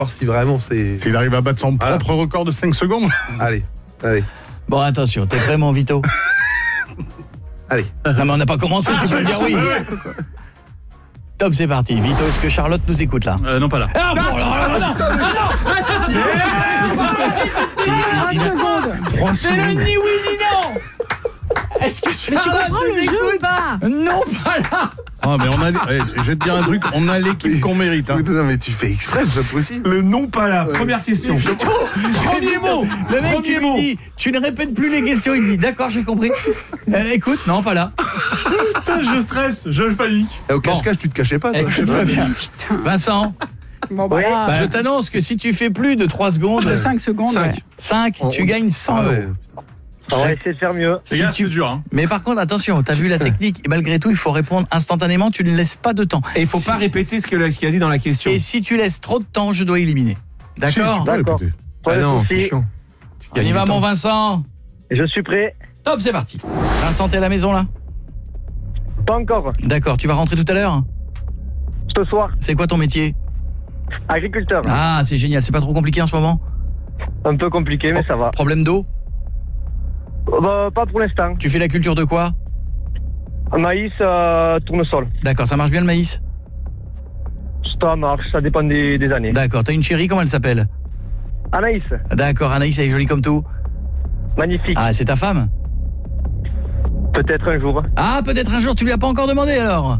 Voir si vraiment c'est... S'il arrive à battre son propre record de 5 secondes. Allez. Bon, attention, t'es prêt, mon Vito? Allez. Non, mais on n'a pas commencé, tu peux me dire oui. Top, c'est parti. Vito, est-ce que Charlotte nous écoute là? Non, pas là. Ah bon, alors là, 3 secondes. 3 c'est le secondes. ni oui ni non. Est-ce que Mais tu Charlotte comprends nous le jeu ou écoute? pas? Non, pas là. Ah, mais on a... je vais te dire un truc, on a l'équipe qu'on mérite. Hein. Non, mais tu fais exprès, c'est pas possible. Le non pas là. Première question. Premier mot. Le mec, tu Premier lui mot. dis, tu ne répètes plus les questions, il dit, d'accord, j'ai compris. Écoute, non, pas là. Putain, je stresse, je panique. Au cache-cache, tu te cachais pas, toi. Écoute-moi bien. Vincent, Bon, bah là, je t'annonce que si tu fais plus de 3 secondes, de 5 secondes, ouais. 5, tu gagnes 100 Ah euros. ouais. On va essayer de faire mieux. Les gars, c'est dur, hein. Mais par contre, attention, t'as vu la technique, et malgré tout, il faut répondre instantanément, tu ne laisses pas de temps. Et il faut pas répéter ce qu'il a dit dans la question. Et si tu laisses trop de temps, je dois éliminer. D'accord? Si, tu peux D'accord. répéter. Pas de non, soucis. c'est chiant. On y va, mon Vincent. Je suis prêt. Top, c'est parti. Vincent, t'es à la maison, là? Pas encore. D'accord, tu vas rentrer tout à l'heure? Ce soir, C'est quoi ton métier? agriculteur. Ah, c'est génial, c'est pas trop compliqué en ce moment? Un peu compliqué, mais ça va. Problème d'eau? Bah, pas pour l'instant. Tu fais la culture de quoi? Maïs, tournesol. D'accord, ça marche bien le maïs? Ça marche, ça dépend des années. D'accord, t'as une chérie, comment elle s'appelle? Anaïs, D'accord, Anaïs, elle est jolie comme tout. magnifique. Ah, c'est ta femme? Peut-être un jour. Ah, peut-être un jour, tu lui as pas encore demandé alors?